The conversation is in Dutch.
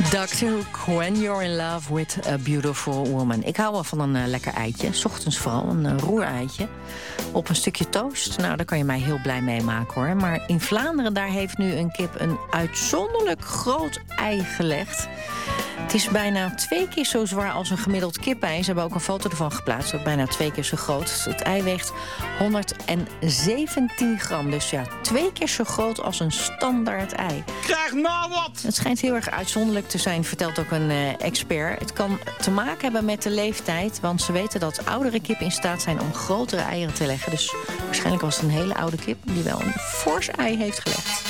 Dr. Hook, When You're in Love with a Beautiful Woman. Ik hou wel van een lekker eitje, 's ochtends vooral, een roereitje. Op een stukje toast, nou, daar kan je mij heel blij mee maken, hoor. Maar in Vlaanderen, daar heeft nu een kip een uitzonderlijk groot ei gelegd. Het is bijna 2 keer zo zwaar als een gemiddeld kip-ei. Ze hebben ook een foto ervan geplaatst, ook bijna 2 keer zo groot. Het ei weegt 117 gram, dus ja, 2 keer zo groot als een standaard ei. Krijg nou wat! Het schijnt heel erg uitzonderlijk te zijn, vertelt ook een expert. Het kan te maken hebben met de leeftijd, want ze weten dat oudere kippen in staat zijn om grotere eieren te leggen. Dus waarschijnlijk was het een hele oude kip die wel een fors ei heeft gelegd.